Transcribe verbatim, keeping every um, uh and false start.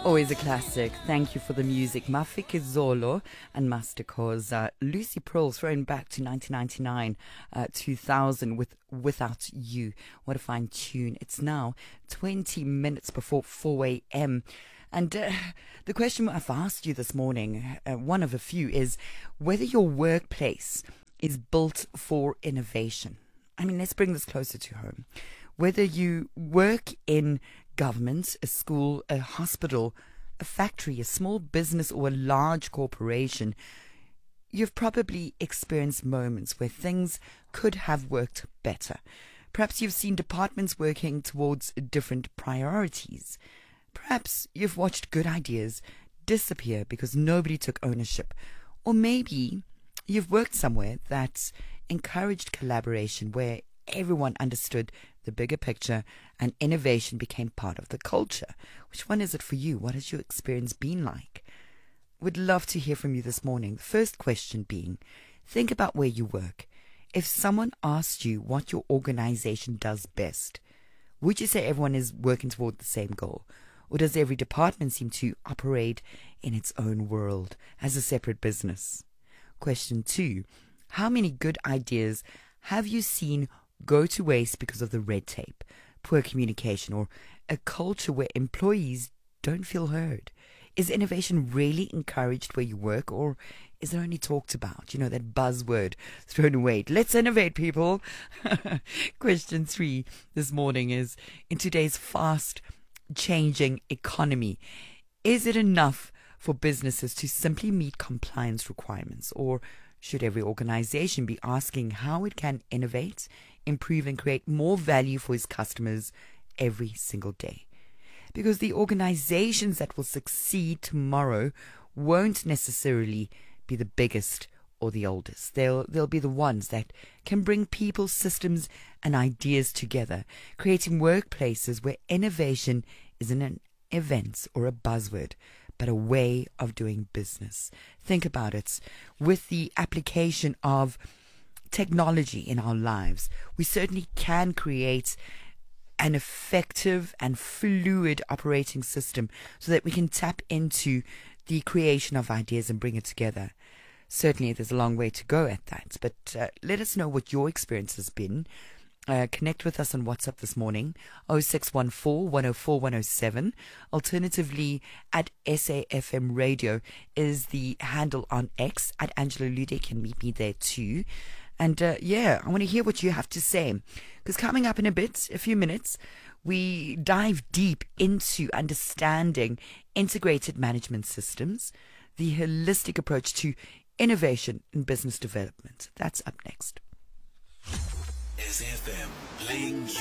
Always a classic. Thank you for the music. Mafiki Zolo and Master Khoza. Lucy Pearl thrown back to nineteen ninety-nine, uh, two thousand with Without You. What a fine tune. It's now twenty minutes before four a.m. And uh, the question I've asked you this morning, uh, one of a few, is whether your workplace is built for innovation. I mean, let's bring this closer to home. Whether you work in government, a school, a hospital, a factory, a small business, or a large corporation, you've probably experienced moments where things could have worked better. Perhaps you've seen departments working towards different priorities. Perhaps you've watched good ideas disappear because nobody took ownership. Or maybe you've worked somewhere that encouraged collaboration, where everyone understood the bigger picture and innovation became part of the culture. Which one is it for you? What has your experience been like? Would love to hear from you this morning. The first question being, think about where you work. If someone asked you what your organization does best, would you say everyone is working toward the same goal? Or does every department seem to operate in its own world as a separate business? Question two, how many good ideas have you seen go to waste because of the red tape, poor communication, or a culture where employees don't feel heard? Is innovation really encouraged where you work, or is it only talked about? You know, that buzzword thrown away. Let's innovate, people. Question three this morning is, in today's fast changing economy, is it enough for businesses to simply meet compliance requirements, or should every organization be asking how it can innovate, improve, and create more value for its customers every single day? Because the organizations that will succeed tomorrow won't necessarily be the biggest or the oldest. They'll, they'll be the ones that can bring people, systems, and ideas together, creating workplaces where innovation isn't an event or a buzzword, but a way of doing business. Think about it. With the application of technology in our lives, we certainly can create an effective and fluid operating system so that we can tap into the creation of ideas and bring it together. Certainly, there's a long way to go at that, but uh, let us know what your experience has been. Uh, connect with us on WhatsApp this morning, oh six one four, one oh four, one oh seven. Alternatively, at S A F M Radio is the handle on X. At Angela Lude can meet me there too. And uh, yeah, I want to hear what you have to say. Because coming up in a bit, a few minutes, we dive deep into understanding integrated management systems, the holistic approach to innovation in business development. That's up next. S F M, playing